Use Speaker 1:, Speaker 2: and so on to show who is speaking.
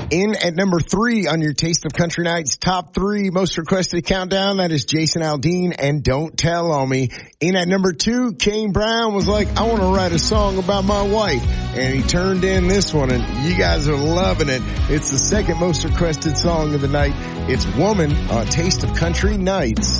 Speaker 1: In at number 3 on your Taste of Country Nights top 3 most requested countdown, that is Jason Aldean and Don't Tell on Me. In at number 2, Kane Brown was like, I want to write a song about my wife. And he turned in this one, and you guys are loving it. It's the second most requested song of the night. It's Woman on Taste of Country Nights.